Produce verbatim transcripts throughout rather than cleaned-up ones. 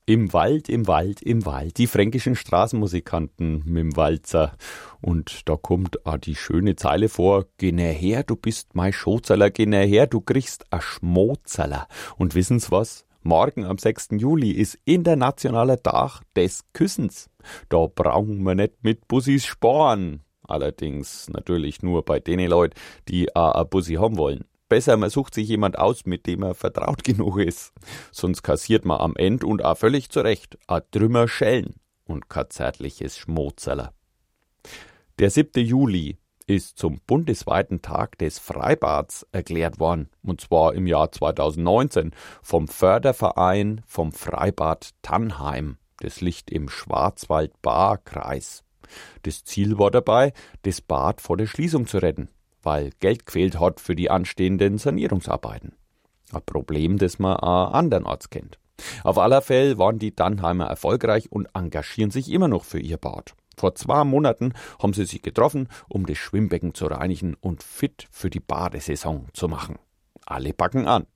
Im Wald, im Wald, im Wald, die fränkischen Straßenmusikanten mit'm Walzer. Und da kommt auch die schöne Zeile vor: Geh näher her, du bist mein Schozerler, geh näher her, du kriegst a Schmozerler. Und wissen's was? Morgen am sechsten Juli ist internationaler Tag des Küssens. Da brauchen wir nicht mit Bussis sparen. Allerdings natürlich nur bei denen Leuten, die a a Bussi haben wollen. Besser, man sucht sich jemand aus, mit dem er vertraut genug ist. Sonst kassiert man am Ende und auch völlig zurecht a Trümmer Schellen und kein zärtliches Schmozerler. Der siebte Juli ist zum bundesweiten Tag des Freibads erklärt worden. Und zwar im Jahr zweitausendneunzehn vom Förderverein vom Freibad Tannheim. Das liegt im Schwarzwald-Baar-Kreis. Das Ziel war dabei, das Bad vor der Schließung zu retten, weil Geld gefehlt hat für die anstehenden Sanierungsarbeiten. Ein Problem, das man auch andernorts kennt. Auf aller Fälle waren die Tannheimer erfolgreich und engagieren sich immer noch für ihr Bad. Vor zwei Monaten haben sie sich getroffen, um das Schwimmbecken zu reinigen und fit für die Badesaison zu machen. Alle packen an.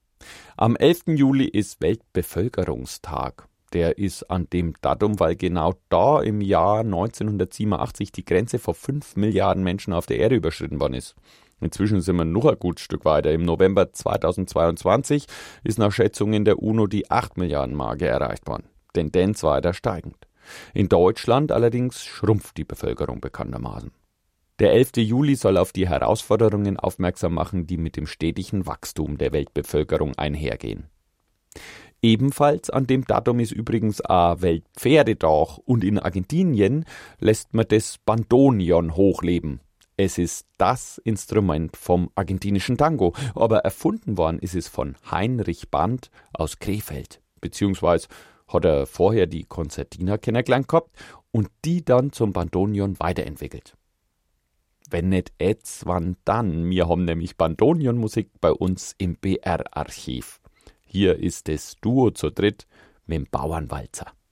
Am elften Juli ist Weltbevölkerungstag. Der ist an dem Datum, weil genau da im Jahr neunzehnhundertsiebenundachtzig die Grenze von fünf Milliarden Menschen auf der Erde überschritten worden ist. Inzwischen sind wir noch ein gutes Stück weiter. Im November zweitausendzweiundzwanzig ist nach Schätzungen der UNO die acht Milliarden Marke erreicht worden. Tendenz weiter steigend. In Deutschland allerdings schrumpft die Bevölkerung bekanntermaßen. Der elfte Juli soll auf die Herausforderungen aufmerksam machen, die mit dem stetigen Wachstum der Weltbevölkerung einhergehen. Ebenfalls an dem Datum ist übrigens ein Weltpferdetag und in Argentinien lässt man das Bandoneon hochleben. Es ist das Instrument vom argentinischen Tango, aber erfunden worden ist es von Heinrich Band aus Krefeld, beziehungsweise hat er vorher die Konzertina kennengelernt gehabt und die dann zum Bandoneon weiterentwickelt. Wenn nicht jetzt, wann dann? Wir haben nämlich Bandoneon-Musik bei uns im B R-Archiv. Hier ist das Duo zu dritt mit dem Bauernwalzer.